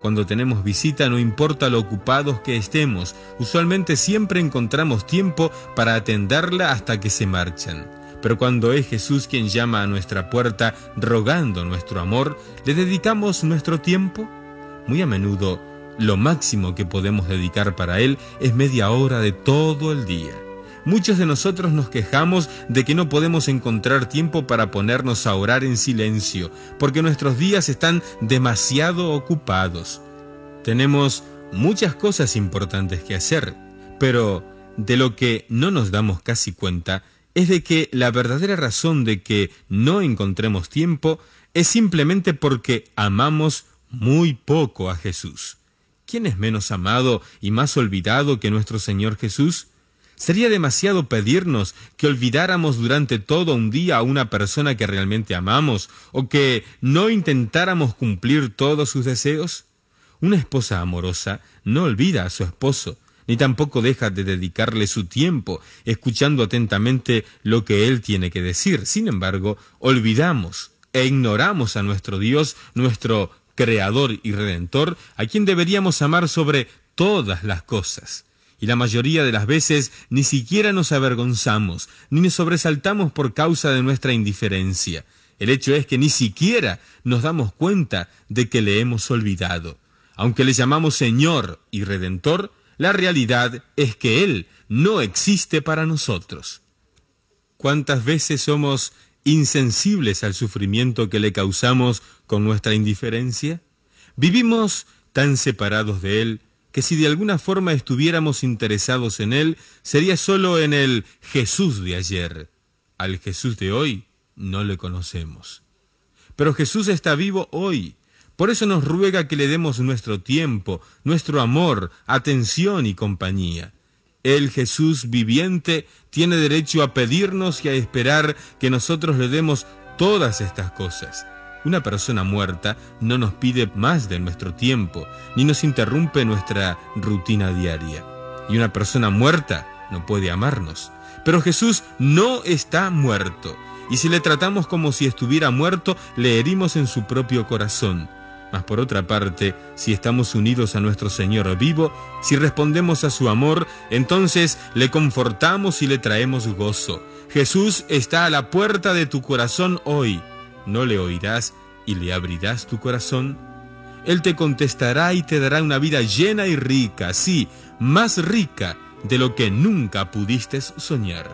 Cuando tenemos visita, no importa lo ocupados que estemos, usualmente siempre encontramos tiempo para atenderla hasta que se marchan. Pero cuando es Jesús quien llama a nuestra puerta rogando nuestro amor, ¿le dedicamos nuestro tiempo? Muy a menudo, lo máximo que podemos dedicar para Él es media hora de todo el día. Muchos de nosotros nos quejamos de que no podemos encontrar tiempo para ponernos a orar en silencio, porque nuestros días están demasiado ocupados. Tenemos muchas cosas importantes que hacer, pero de lo que no nos damos casi cuenta es de que la verdadera razón de que no encontremos tiempo es simplemente porque amamos muy poco a Jesús. ¿Quién es menos amado y más olvidado que nuestro Señor Jesús? ¿Sería demasiado pedirnos que olvidáramos durante todo un día a una persona que realmente amamos o que no intentáramos cumplir todos sus deseos? Una esposa amorosa no olvida a su esposo, ni tampoco deja de dedicarle su tiempo escuchando atentamente lo que él tiene que decir. Sin embargo, olvidamos e ignoramos a nuestro Dios, nuestro Creador y Redentor, a quien deberíamos amar sobre todas las cosas. Y la mayoría de las veces ni siquiera nos avergonzamos, ni nos sobresaltamos por causa de nuestra indiferencia. El hecho es que ni siquiera nos damos cuenta de que le hemos olvidado. Aunque le llamamos Señor y Redentor, la realidad es que Él no existe para nosotros. ¿Cuántas veces somos insensibles al sufrimiento que le causamos con nuestra indiferencia? Vivimos tan separados de Él que si de alguna forma estuviéramos interesados en Él, sería solo en el Jesús de ayer. Al Jesús de hoy no le conocemos. Pero Jesús está vivo hoy. Por eso nos ruega que le demos nuestro tiempo, nuestro amor, atención y compañía. El Jesús viviente tiene derecho a pedirnos y a esperar que nosotros le demos todas estas cosas. Una persona muerta no nos pide más de nuestro tiempo, ni nos interrumpe nuestra rutina diaria. Y una persona muerta no puede amarnos. Pero Jesús no está muerto, y si le tratamos como si estuviera muerto, le herimos en su propio corazón. Mas por otra parte, si estamos unidos a nuestro Señor vivo, si respondemos a su amor, entonces le confortamos y le traemos gozo. Jesús está a la puerta de tu corazón hoy. ¿No le oirás y le abrirás tu corazón? Él te contestará y te dará una vida llena y rica, sí, más rica de lo que nunca pudiste soñar.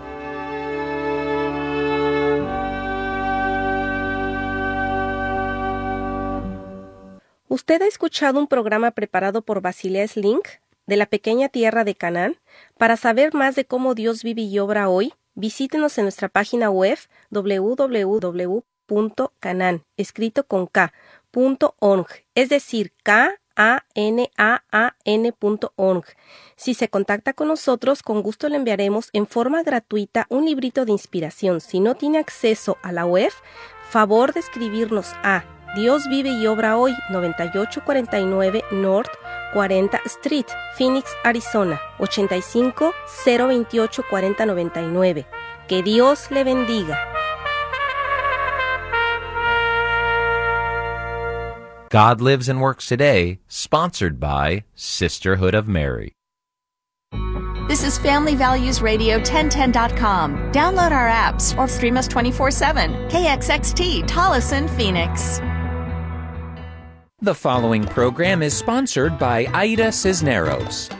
Usted ha escuchado un programa preparado por Basilea Link de la pequeña tierra de Canaán. Para saber más de cómo Dios vive y obra hoy, visítenos en nuestra página web www.canaan, escrito con K.org, es decir, KANAAN.org. Si se contacta con nosotros, con gusto le enviaremos en forma gratuita un librito de inspiración. Si no tiene acceso a la web, favor de escribirnos a Dios vive y obra hoy, 9849 North 40 Street, Phoenix, Arizona, 85-028-4099. Que Dios le bendiga. God Lives and Works Today, sponsored by Sisterhood of Mary. This is Family Values Radio 1010.com. Download our apps or stream us 24/7. KXXT, Tolleson, Phoenix. The following program is sponsored by Aida Cisneros.